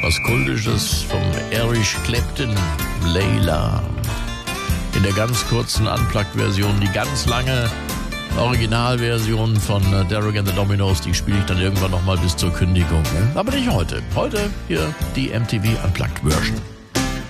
Was Kultisches vom Eric Clapton, Layla. In der ganz kurzen Unplugged-Version, die ganz lange Originalversion von Derek and the Dominos, die spiele ich dann irgendwann nochmal bis zur Kündigung. Ne? Aber nicht heute. Heute hier die MTV Unplugged-Version.